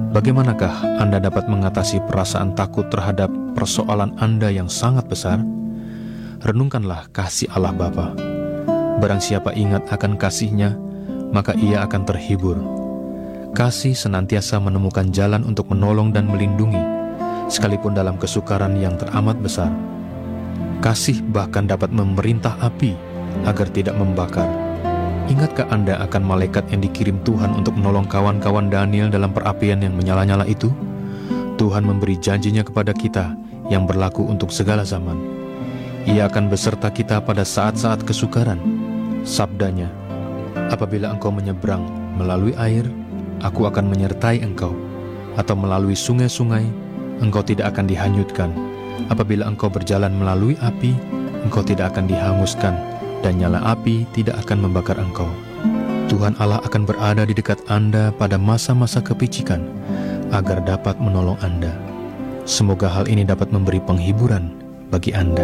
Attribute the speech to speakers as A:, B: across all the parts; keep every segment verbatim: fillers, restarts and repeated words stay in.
A: Bagaimanakah Anda dapat mengatasi perasaan takut terhadap persoalan Anda yang sangat besar? Renungkanlah kasih Allah Bapa. Barang siapa ingat akan kasih-Nya, maka ia akan terhibur. Kasih senantiasa menemukan jalan untuk menolong dan melindungi, sekalipun dalam kesukaran yang teramat besar. Kasih bahkan dapat memerintah api agar tidak membakar. Ingatkah Anda akan malaikat yang dikirim Tuhan untuk menolong kawan-kawan Daniel dalam perapian yang menyala-nyala itu? Tuhan memberi janjinya kepada kita yang berlaku untuk segala zaman. Ia akan beserta kita pada saat-saat kesukaran. Sabdanya, apabila engkau menyeberang melalui air, aku akan menyertai engkau. Atau melalui sungai-sungai, engkau tidak akan dihanyutkan. Apabila engkau berjalan melalui api, engkau tidak akan dihanguskan, dan nyala api tidak akan membakar engkau. Tuhan Allah akan berada di dekat Anda pada masa-masa kepicikan, agar dapat menolong Anda. Semoga hal ini dapat memberi penghiburan bagi Anda.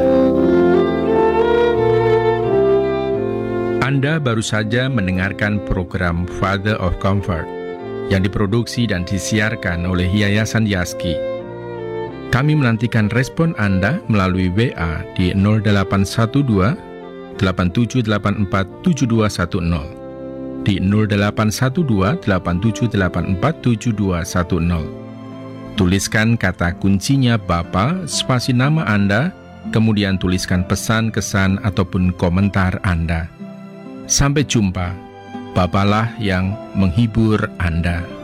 B: Anda baru saja mendengarkan program Father of Comfort yang diproduksi dan disiarkan oleh Yayasan Yaski. Kami menantikan respon Anda melalui W A di nol delapan satu dua delapan tujuh delapan empat tujuh dua satu nol, di nol delapan satu dua delapan tujuh delapan empat tujuh dua satu nol. Tuliskan kata kuncinya Bapa, spasi nama Anda, kemudian tuliskan pesan, kesan, ataupun komentar Anda. Sampai jumpa, Bapalah yang menghibur Anda.